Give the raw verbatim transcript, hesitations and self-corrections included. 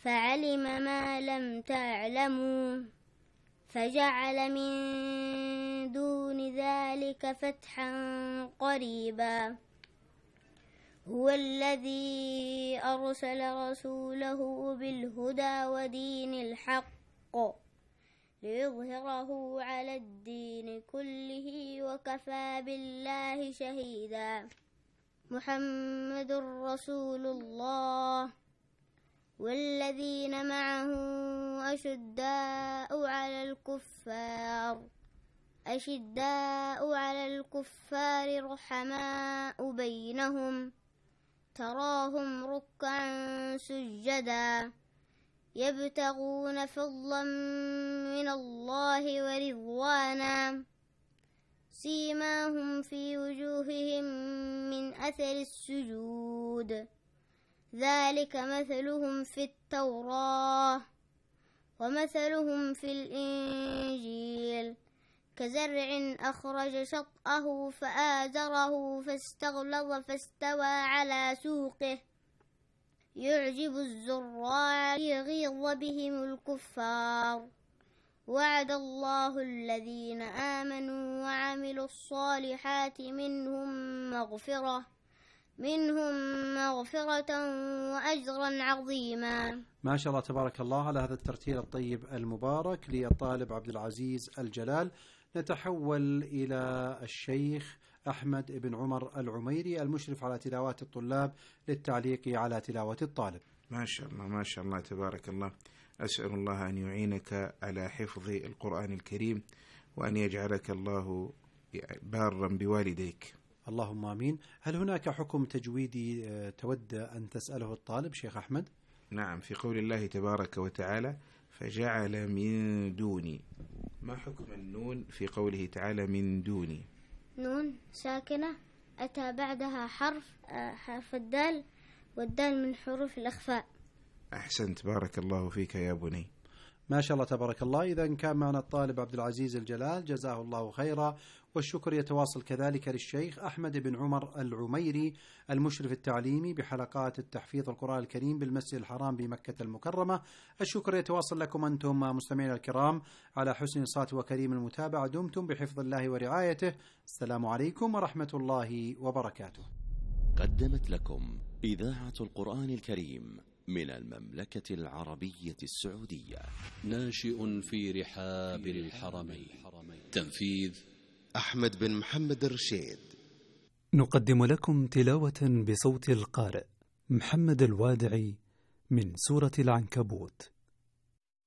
فعلم ما لم تعلموا فجعل من دون ذلك فتحا قريبا. هو الذي أرسل رسوله بالهدى ودين الحق ليظهره على الدين كله وكفى بالله شهيدا. محمد رسول الله والذين معه أشداء على الكفار أشداء على الكفار رحماء بينهم تراهم ركعا سجدا يبتغون فضلا من الله ورضوانا سيماهم في وجوههم من أثر السجود ذلك مثلهم في التوراة ومثلهم في الإنجيل كزرع أخرج شطأه فآزره فاستغلظ فاستوى على سوقه يعجب الزراع ليغيظ بهم الكفار. وعد الله الذين آمنوا وعملوا الصالحات منهم مغفرة منهم مغفرة وأجرا عظيما. ما شاء الله تبارك الله على هذا الترتيل الطيب المبارك للطالب عبد العزيز الجلال. نتحول إلى الشيخ أحمد بن عمر العميري المشرف على تلاوات الطلاب للتعليق على تلاوة الطالب. ما شاء الله ما شاء الله تبارك الله. أسأل الله أن يعينك على حفظ القرآن الكريم وأن يجعلك الله بارا بوالديك. اللهم آمين. هل هناك حكم تجويدي تود أن تسأله الطالب شيخ أحمد؟ نعم، في قول الله تبارك وتعالى فجعل من دوني، ما حكم النون في قوله تعالى من دوني؟ نون ساكنة أتى بعدها حرف حرف الدال والدال من حروف الإخفاء. أحسنت، بارك الله فيك يا بني. ما شاء الله تبارك الله. إذا كان معنا الطالب عبد العزيز الجلال جزاه الله خيرا، والشكر يتواصل كذلك للشيخ أحمد بن عمر العميري المشرف التعليمي بحلقات التحفيظ القرآن الكريم بالمسجد الحرام بمكة المكرمة. الشكر يتواصل لكم أنتم مستمعين الكرام على حسن الصوت وكريم المتابعة. دمتم بحفظ الله ورعايته. السلام عليكم ورحمة الله وبركاته. قدمت لكم إذاعة القرآن الكريم من المملكة العربية السعودية. ناشئ في رحاب الحرمين. تنفيذ أحمد بن محمد الرشيد. نقدم لكم تلاوة بصوت القارئ محمد الوادعي من سورة العنكبوت.